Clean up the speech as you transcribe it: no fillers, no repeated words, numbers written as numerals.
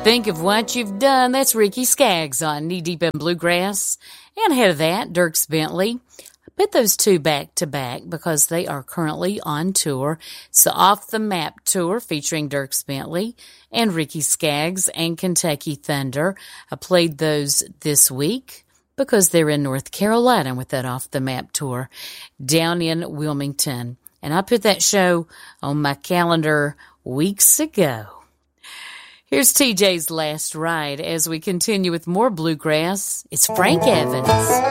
Think of what you've done. That's Ricky Skaggs on Knee Deep in Bluegrass. And ahead of that, Dierks Bentley. I put those two back to back because they are currently on tour. So Off the Map tour featuring Dierks Bentley and Ricky Skaggs and Kentucky Thunder. I played those this week because they're in North Carolina with that Off the Map tour down in Wilmington. And I put that show on my calendar weeks ago. Here's TJ's Last Ride as we continue with more bluegrass. It's Frank Evans.